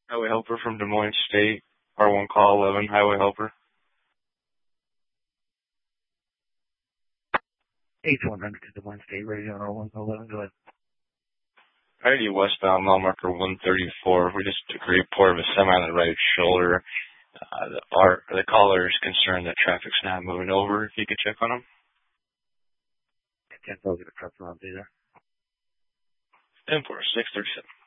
Highway helper from Des Moines State. R1 call 11, highway helper. 8100 to Des Moines State, radio on R1 call 11, go ahead. Alrighty, westbound, mile marker 134. We just took a report of a semi on the right shoulder. The caller is concerned that traffic's not moving over. If you could check on him. 10-4, get a truck around there. 10-4, 637.